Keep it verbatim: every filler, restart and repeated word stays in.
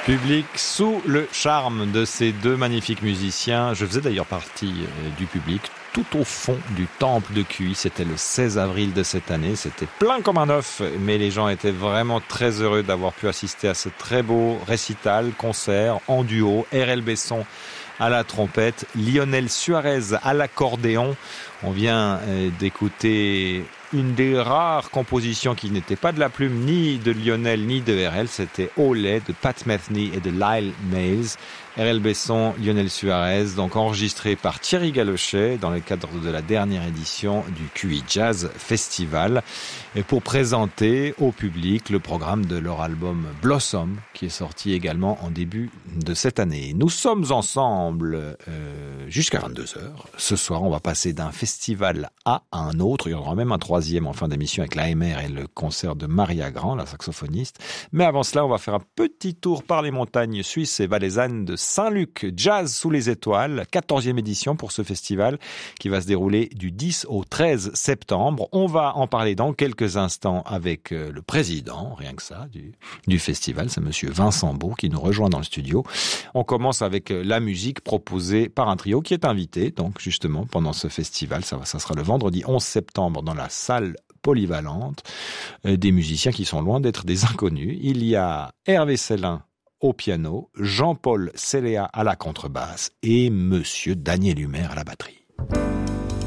Public sous le charme de ces deux magnifiques musiciens. Je faisais d'ailleurs partie du public tout au fond du temple de Cuy. C'était le seize avril de cette année. C'était plein comme un œuf, mais les gens étaient vraiment très heureux d'avoir pu assister à ce très beau récital, concert en duo. R L Besson à la trompette, Lionel Suarez à l'accordéon. On vient d'écouter une des rares compositions qui n'était pas de la plume ni de Lionel ni de R L, c'était Olé de Pat Metheny et de Lyle Mays. R L Besson, Lionel Suarez, donc enregistré par Thierry Galochet dans le cadre de la dernière édition du Q I Jazz Festival, et pour présenter au public le programme de leur album Blossom, qui est sorti également en début de cette année. Nous sommes ensemble euh, jusqu'à vingt-deux heures. Ce soir, on va passer d'un festival à un autre. Il y en aura même un troisième en fin d'émission avec l'A M R et le concert de Maria Grand, la saxophoniste. Mais avant cela, on va faire un petit tour par les montagnes suisses et valaisannes de Saint-Luc. Jazz sous les étoiles, quatorzième édition pour ce festival qui va se dérouler du dix au treize septembre. On va en parler dans quelques instants avec le président, rien que ça, du, du festival. C'est monsieur Vincent Beau qui nous rejoint dans le studio. On commence avec la musique proposée par un trio qui est invité, donc justement, pendant ce festival. Ça, ça sera le vendredi onze septembre dans la salle polyvalente. Des musiciens qui sont loin d'être des inconnus. Il y a Hervé Célin au piano, Jean-Paul Céléa à la contrebasse et monsieur Daniel Humer à la batterie.